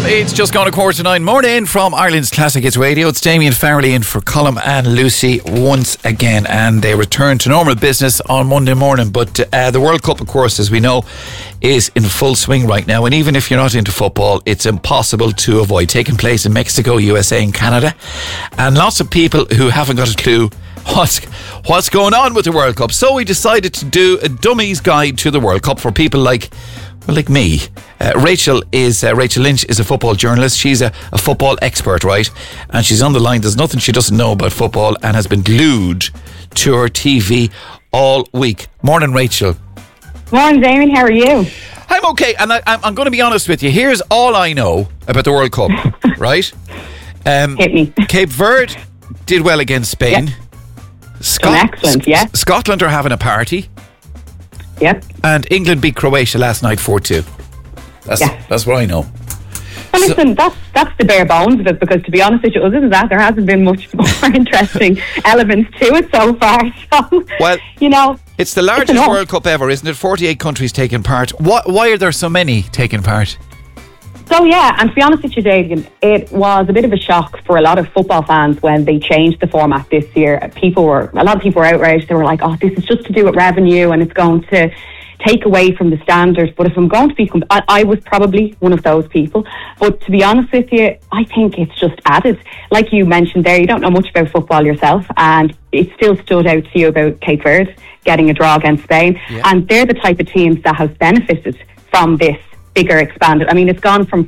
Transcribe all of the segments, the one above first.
It's just gone 9:15. Morning from Ireland's Classic Hits Radio. It's Damien Farrelly in for Colm and Lucy once again, and they return to normal business on Monday morning. But the World Cup, of course, as we know, is in full swing right now. And even if you're not into football, it's impossible to avoid. Taking place in Mexico, USA and Canada. And lots of people who haven't got a clue what's going on with the World Cup. So we decided to do a dummy's guide to the World Cup for people like me. Rachel Lynch is a football journalist. She's a football expert, right? And she's on the line. There's nothing she doesn't know about football and has been glued to her TV all week. Morning, Rachel. Morning, Damien. How are you? I'm okay, and I'm going to be honest with you. Here's all I know about the World Cup, right? Hit me. Cape Verde did well against Spain. Yep. Excellent, yeah. Scotland are having a party. Yep. And England beat Croatia last night 4-2. That's what I know. Well, listen, that's the bare bones of it, because to be honest with you, other than that, there hasn't been much more interesting elements to it so far. So, well, you know, it's the largest World Cup ever, isn't it? 48 countries taking part. Why are there so many taking part? So yeah, and to be honest with you, Damien, it was a bit of a shock for a lot of football fans when they changed the format this year. A lot of people were outraged. They were like, "Oh, this is just to do with revenue, and it's going to take away from the standards." But if I'm going to be, I was probably one of those people. But to be honest with you, I think it's just added. Like you mentioned there, you don't know much about football yourself, and it still stood out to you about Cape Verde getting a draw against Spain, and they're the type of teams that have benefited from this bigger expanded. I mean, it's gone from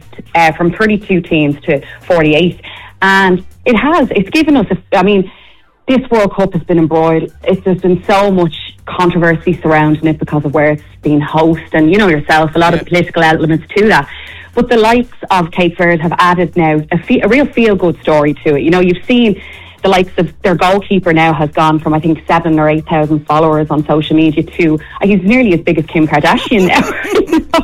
32 teams to 48, and it's given us this World Cup has been embroiled. There's been so much controversy surrounding it because of where it's been hosted, and you know yourself, a lot of political elements to that. But the likes of Cape Verde have added now a real feel-good story to it. You know, you've seen the likes of their goalkeeper now has gone from, I think, 7,000 or 8,000 followers on social media to he's nearly as big as Kim Kardashian now.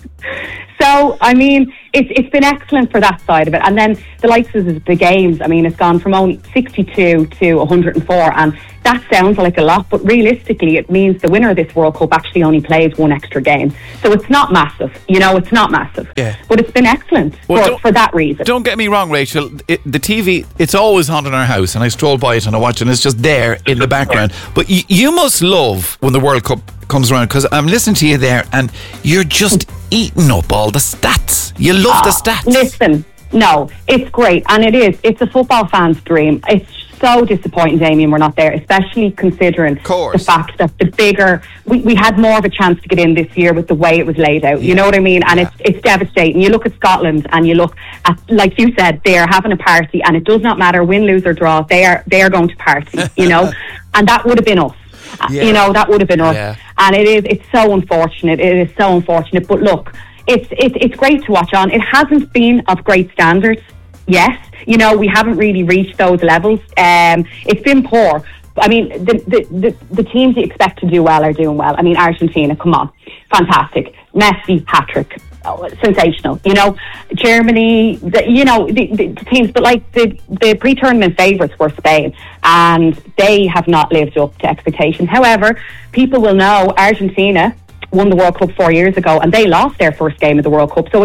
So, I mean, it's been excellent for that side of it. And then the likes of the games, I mean, it's gone from only 62 to 104, and that sounds like a lot, but realistically it means the winner of this World Cup actually only plays one extra game. So it's not massive, it's not massive. Yeah. But it's been excellent for that reason. Don't get me wrong, Rachel, the TV, it's always on in our house, and I stroll by it and I watch it and it's just there in the background. But you must love when the World Cup comes around, because I'm listening to you there and you're just eating up all the stats. You love the stats. Listen, no, it's great, and it's a football fan's dream. It's so disappointing, Damien, we're not there, especially considering the fact that we had more of a chance to get in this year with the way it was laid out. You know what I mean? And it's devastating. You look at Scotland and you look at, like you said, they are having a party, and it does not matter win, lose or draw. They are going to party, and that would have been us. That would have been us. Yeah. And it's so unfortunate. It is so unfortunate. But look, it's great to watch on. It hasn't been of great standards. Yes, we haven't really reached those levels. It's been poor. I mean, the teams you expect to do well are doing well. I mean, Argentina, come on, fantastic. Messi, hat-trick. Sensational, Germany, the teams, but like the pre-tournament favourites were Spain, and they have not lived up to expectations. However, people will know Argentina won the World Cup 4 years ago, and they lost their first game of the World Cup. So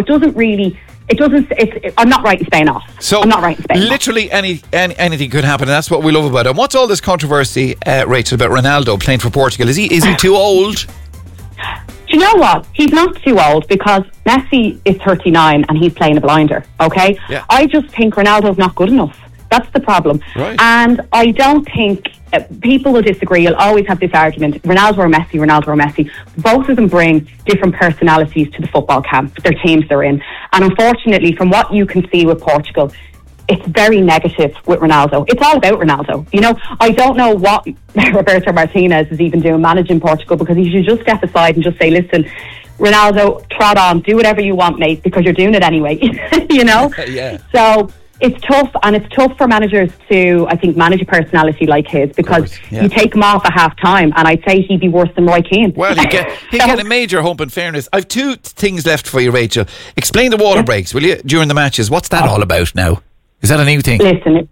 I'm not writing Spain off. So I'm not writing Spain off. Literally anything could happen, and that's what we love about it. And what's all this controversy, Rachel, about Ronaldo playing for Portugal? Is he too old? Do you know what? He's not too old, because Messi is 39 and he's playing a blinder, okay? Yeah. I just think Ronaldo's not good enough. That's the problem. Right. And I don't think people will disagree. You'll always have this argument, Ronaldo or Messi. Both of them bring different personalities to the football camp, their teams they're in. And unfortunately, from what you can see with Portugal, it's very negative with Ronaldo. It's all about Ronaldo. I don't know what Roberto Martinez is even doing managing Portugal, because he should just step aside and just say, listen, Ronaldo, trot on, do whatever you want, mate, because you're doing it anyway. Yeah. So it's tough, and it's tough for managers to, I think, manage a personality like his, because you take him off at half time, and I'd say he'd be worse than Roy Keane. Well, he'd get a major hump, in fairness. I've two things left for you, Rachel. Explain the water breaks, will you, during the matches? What's that all about now? Is that a new thing? Listen,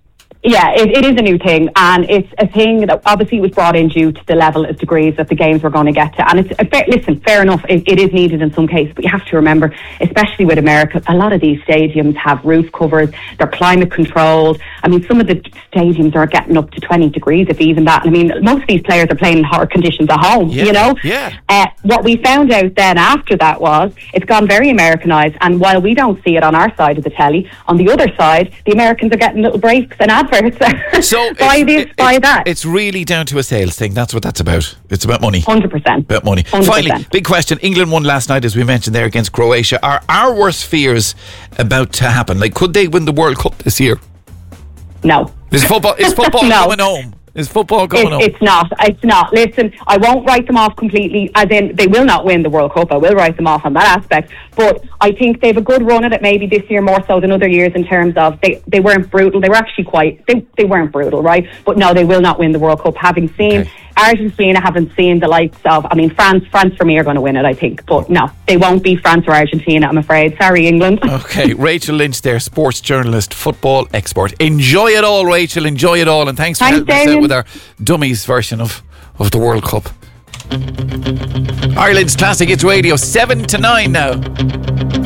Yeah, it is a new thing, and it's a thing that obviously was brought in due to the level of degrees that the games were going to get to. And it's fair enough, it is needed in some cases, but you have to remember, especially with America, a lot of these stadiums have roof covers, they're climate controlled. I mean, some of the stadiums are getting up to 20 degrees, if even that. I mean, most of these players are playing in hot conditions at home, you know? Yeah. What we found out then after that was it's gone very Americanized, and while we don't see it on our side of the telly, on the other side, the Americans are getting little breaks and adverts. So buy this, buy that. It's really down to a sales thing. That's what that's about. It's about money. 100%. About money. 100%. Finally, big question. England won last night, as we mentioned there, against Croatia. Are our worst fears about to happen? Like, could they win the World Cup this year? No. Is football No. coming home? Is football going home? It's not. Listen, I won't write them off completely, as in they will not win the World Cup. I will write them off on that aspect. But I think they have a good run at it maybe this year more so than other years in terms of they weren't brutal. They were actually they weren't brutal, right? But no, they will not win the World Cup. Having seen Argentina, having seen the likes of, I mean, France for me are going to win it, I think. But no, they won't be France or Argentina, I'm afraid. Sorry, England. Okay, Rachel Lynch there, sports journalist, football expert. Enjoy it all, Rachel. Enjoy it all. And thanks for helping us out with our dummies version of the World Cup. Ireland's Classic Hits Radio, 7 to 9 now.